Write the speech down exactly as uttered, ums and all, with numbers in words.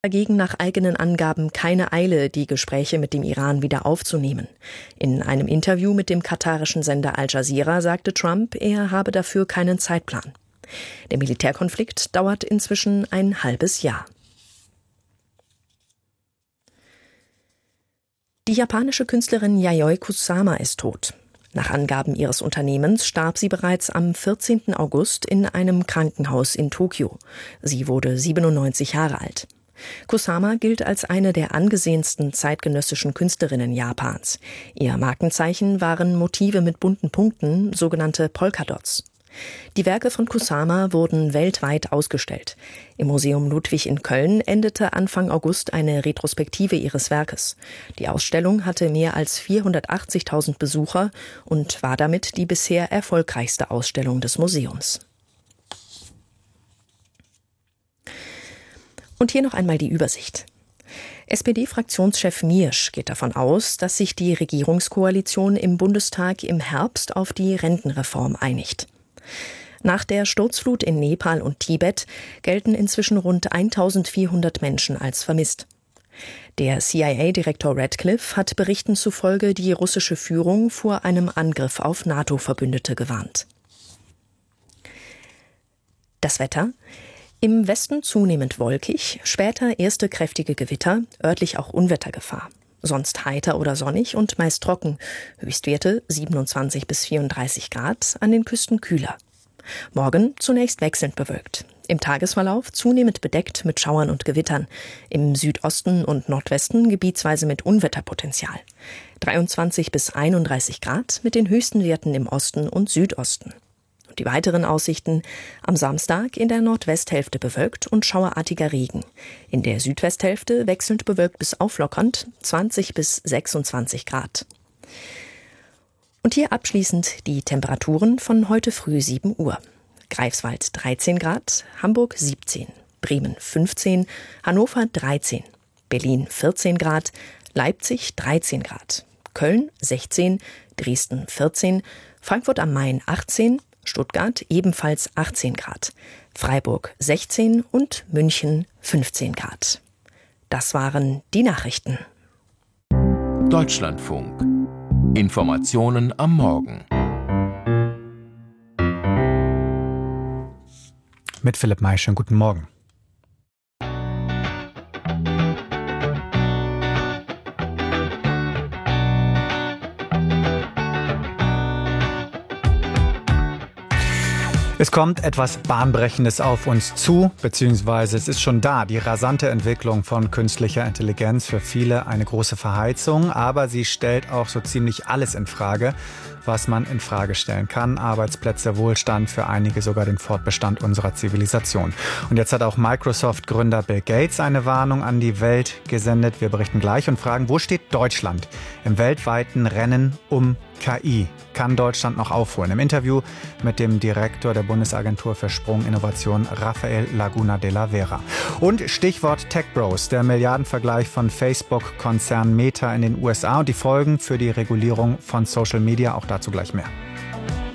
dagegen nach eigenen Angaben keine Eile, die Gespräche mit dem Iran wieder aufzunehmen. In einem Interview mit dem katarischen Sender Al Jazeera sagte Trump, er habe dafür keinen Zeitplan. Der Militärkonflikt dauert inzwischen ein halbes Jahr. Die japanische Künstlerin Yayoi Kusama ist tot. Nach Angaben ihres Unternehmens starb sie bereits am vierzehnten August in einem Krankenhaus in Tokio. Sie wurde siebenundneunzig Jahre alt. Kusama gilt als eine der angesehensten zeitgenössischen Künstlerinnen Japans. Ihr Markenzeichen waren Motive mit bunten Punkten, sogenannte Polkadots. Die Werke von Kusama wurden weltweit ausgestellt. Im Museum Ludwig in Köln endete Anfang August eine Retrospektive ihres Werkes. Die Ausstellung hatte mehr als vierhundertachtzigtausend Besucher und war damit die bisher erfolgreichste Ausstellung des Museums. Und hier noch einmal die Übersicht. S P D-Fraktionschef Miersch geht davon aus, dass sich die Regierungskoalition im Bundestag im Herbst auf die Rentenreform einigt. Nach der Sturzflut in Nepal und Tibet gelten inzwischen rund eintausendvierhundert Menschen als vermisst. Der C I A-Direktor Radcliffe hat Berichten zufolge die russische Führung vor einem Angriff auf NATO-Verbündete gewarnt. Das Wetter: Im Westen zunehmend wolkig, später erste kräftige Gewitter, örtlich auch Unwettergefahr. Sonst heiter oder sonnig und meist trocken. Höchstwerte siebenundzwanzig bis vierunddreißig Grad, an den Küsten kühler. Morgen zunächst wechselnd bewölkt. Im Tagesverlauf zunehmend bedeckt mit Schauern und Gewittern. Im Südosten und Nordwesten gebietsweise mit Unwetterpotenzial. dreiundzwanzig bis einunddreißig Grad mit den höchsten Werten im Osten und Südosten. Und die weiteren Aussichten: am Samstag in der Nordwesthälfte bewölkt und schauerartiger Regen. In der Südwesthälfte wechselnd bewölkt bis auflockernd, zwanzig bis sechsundzwanzig Grad. Und hier abschließend die Temperaturen von heute früh sieben Uhr. Greifswald dreizehn Grad, Hamburg siebzehn, Bremen fünfzehn, Hannover dreizehn, Berlin vierzehn Grad, Leipzig dreizehn Grad, Köln sechzehn, Dresden vierzehn, Frankfurt am Main achtzehn, Stuttgart ebenfalls achtzehn Grad, Freiburg sechzehn und München fünfzehn Grad. Das waren die Nachrichten. Deutschlandfunk. Informationen am Morgen. Mit Philipp May, schönen guten Morgen. Es kommt etwas Bahnbrechendes auf uns zu, beziehungsweise es ist schon da, die rasante Entwicklung von künstlicher Intelligenz. Für viele eine große Verheißung, aber sie stellt auch so ziemlich alles in Frage, was man in Frage stellen kann. Arbeitsplätze, Wohlstand, für einige sogar den Fortbestand unserer Zivilisation. Und jetzt hat auch Microsoft-Gründer Bill Gates eine Warnung an die Welt gesendet. Wir berichten gleich und fragen, wo steht Deutschland im weltweiten Rennen um K I? Kann Deutschland noch aufholen? Im Interview mit dem Direktor der Bundesagentur für Sprunginnovation, Rafael Laguna de la Vera. Und Stichwort Tech Bros, der Milliardenvergleich von Facebook-Konzern Meta in den U S A und die Folgen für die Regulierung von Social Media. Auch dazu gleich mehr.